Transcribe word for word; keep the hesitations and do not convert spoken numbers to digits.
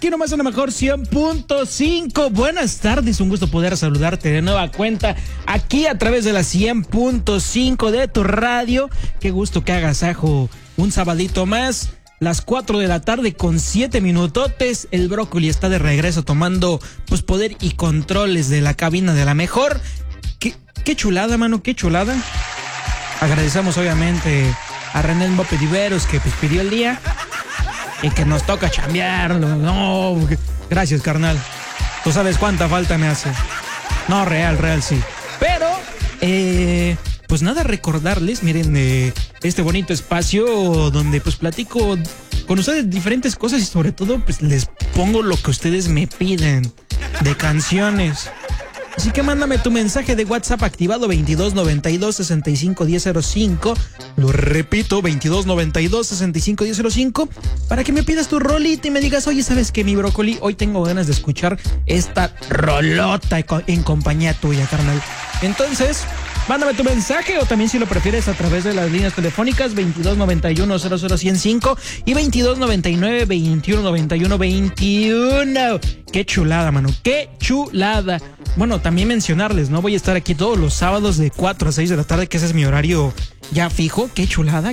aquí nomás en la mejor cien punto cinco. Buenas tardes, un gusto poder saludarte de nueva cuenta aquí a través de la cien punto cinco de tu radio. Qué gusto que hagas, ajo, un sabadito más. Las cuatro de la tarde con siete minutotes. El brócoli está de regreso tomando pues poder y controles de la cabina de la mejor. Qué, qué chulada, mano, qué chulada. Agradecemos obviamente a René Mbope Diveros que pues pidió el día y que nos toca chambearlo. No, gracias, carnal. Tú sabes cuánta falta me hace. No, real, real, sí. Pero, eh... pues nada, recordarles, miren, eh, este bonito espacio donde pues platico con ustedes diferentes cosas y sobre todo pues les pongo lo que ustedes me piden de canciones. Así que mándame tu mensaje de WhatsApp activado veintidós noventa y dos sesenta y cinco diez cero cinco. Lo repito, veintidós noventa y dos sesenta y cinco diez cero cinco para que me pidas tu rolita y me digas, oye, ¿sabes qué, mi brócoli? Hoy tengo ganas de escuchar esta rolota en compañía tuya, carnal. Entonces, mándame tu mensaje o también si lo prefieres a través de las líneas telefónicas veintidós noventa y uno cero cero ciento cinco y veintidós noventa y nueve veintiuno noventa y uno veintiuno. Qué chulada, mano, qué chulada. Bueno, también mencionarles, ¿no? Voy a estar aquí todos los sábados de cuatro a seis de la tarde, que ese es mi horario ya fijo. Qué chulada.